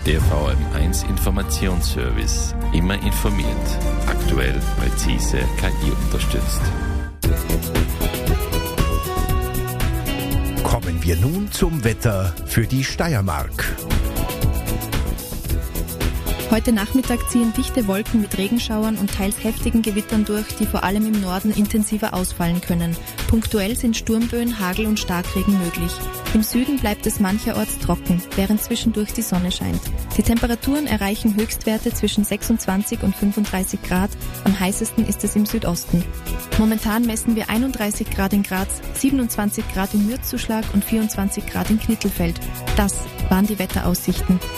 Der VM1 Informationsservice. Immer informiert. Aktuell, präzise, KI unterstützt. Kommen wir nun zum Wetter für die Steiermark. Heute Nachmittag ziehen dichte Wolken mit Regenschauern und teils heftigen Gewittern durch, die vor allem im Norden intensiver ausfallen können. Punktuell sind Sturmböen, Hagel und Starkregen möglich. Im Süden bleibt es mancherorts trocken, während zwischendurch die Sonne scheint. Die Temperaturen erreichen Höchstwerte zwischen 26 und 35 Grad. Am heißesten ist es im Südosten. Momentan messen wir 31 Grad in Graz, 27 Grad in Mürzzuschlag und 24 Grad in Knittelfeld. Das waren die Wetteraussichten.